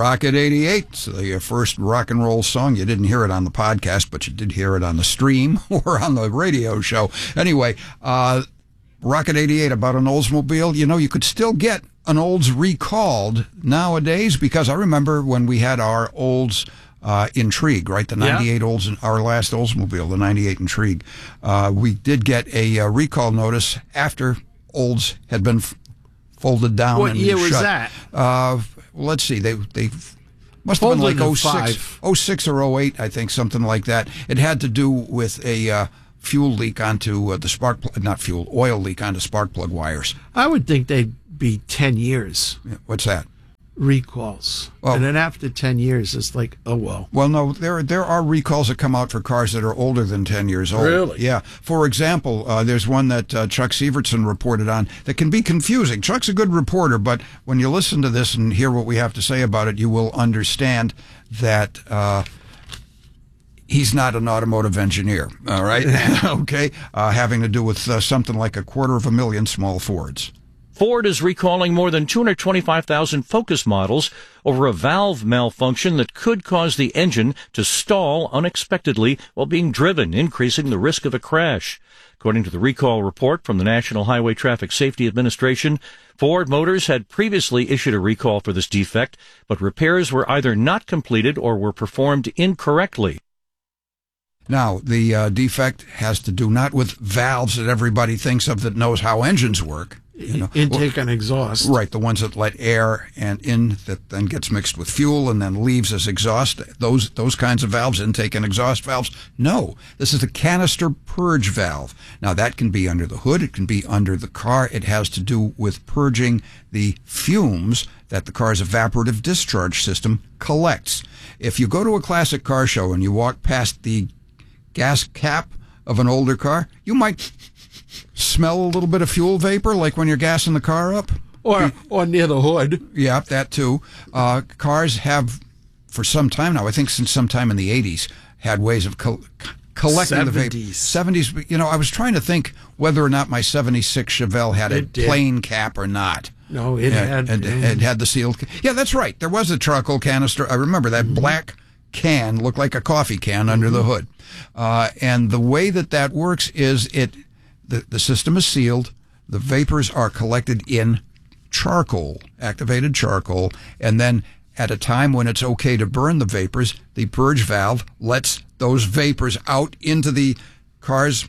Rocket 88. It's the first rock and roll song. You didn't hear it on the podcast, but you did hear it on the stream or on the radio show. Anyway, Rocket 88 about an Oldsmobile. You know, you could still get an Olds recalled nowadays, because I remember when we had our Olds Intrigue, right? The 98 Olds, our last Oldsmobile, the 98 Intrigue. We did get a recall notice after Olds had been folded down. What and year shut. was that? Let's see. They must have been like 06 or 08, I think, something like that. It had to do with a fuel leak onto the oil leak onto spark plug wires. I would think they'd be 10 years. What's that? Recalls. Well, and then after 10 years, it's like, oh, well. Well, no, there are recalls that come out for cars that are older than 10 years old. Really? Yeah. For example, there's one that Chuck Severson reported on that can be confusing. Chuck's a good reporter, but when you listen to this and hear what we have to say about it, you will understand that he's not an automotive engineer, all right? Okay? Having to do with something like 250,000 small Fords. Ford is recalling more than 225,000 Focus models over a valve malfunction that could cause the engine to stall unexpectedly while being driven, increasing the risk of a crash. According to the recall report from the National Highway Traffic Safety Administration, Ford Motors had previously issued a recall for this defect, but repairs were either not completed or were performed incorrectly. Now, the defect has to do not with valves that everybody thinks of that knows how engines work. You know, intake and exhaust. Right, the ones that let air in that then gets mixed with fuel and then leaves as exhaust. Those kinds of valves, intake and exhaust valves. No, this is the canister purge valve. Now, that can be under the hood. It can be under the car. It has to do with purging the fumes that the car's evaporative discharge system collects. If you go to a classic car show and you walk past the gas cap of an older car, you might smell a little bit of fuel vapor, like when you're gassing the car up. Or near the hood. Yeah, that too. Cars have, for some time now, I think since sometime in the 80s, had ways of collecting the vapor. 70s. You know, I was trying to think whether or not my 76 Chevelle had a plain cap or not. No, it had. It had the sealed. Yeah, that's right. There was a charcoal canister. I remember that black can looked like a coffee can under the hood. And the way that works is the system is sealed. The vapors are collected in charcoal, activated charcoal, and then at a time when it's okay to burn the vapors, the purge valve lets those vapors out into the car's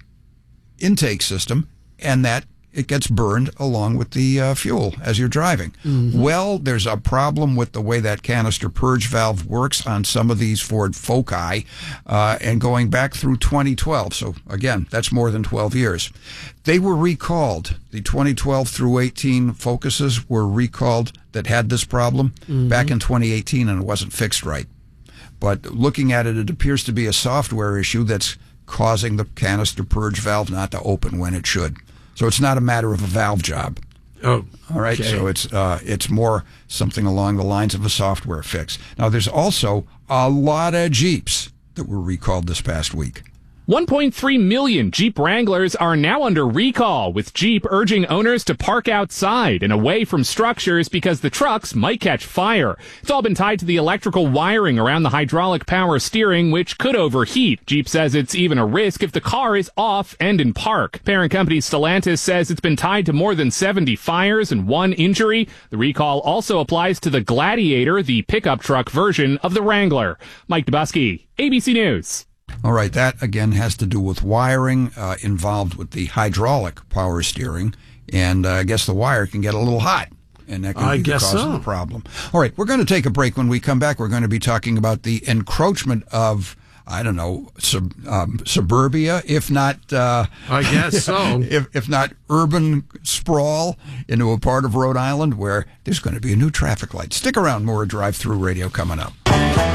intake system, and that it gets burned along with the fuel as you're driving. Well, there's a problem with the way that canister purge valve works on some of these Ford Foci, and going back through 2012. So, again, that's more than 12 years. They were recalled. The 2012 through 18 Focuses were recalled that had this problem back in 2018, and it wasn't fixed right. But looking at it, it appears to be a software issue that's causing the canister purge valve not to open when it should. So it's not a matter of a valve job. Oh, all right. Okay. So it's more something along the lines of a software fix. Now, there's also a lot of Jeeps that were recalled this past week. 1.3 million Jeep Wranglers are now under recall, with Jeep urging owners to park outside and away from structures because the trucks might catch fire. It's all been tied to the electrical wiring around the hydraulic power steering, which could overheat. Jeep says it's even a risk if the car is off and in park. Parent company Stellantis says it's been tied to more than 70 fires and 1 injury. The recall also applies to the Gladiator, the pickup truck version of the Wrangler. Mike Dubusky, ABC News. All right, that again has to do with wiring involved with the hydraulic power steering, and I guess the wire can get a little hot, and that can be the cause of the problem. All right, we're going to take a break. When we come back, we're going to be talking about the encroachment of, I don't know, suburbia, if not... I guess so. If not urban sprawl into a part of Rhode Island where there's going to be a new traffic light. Stick around, more Drive Through Radio coming up.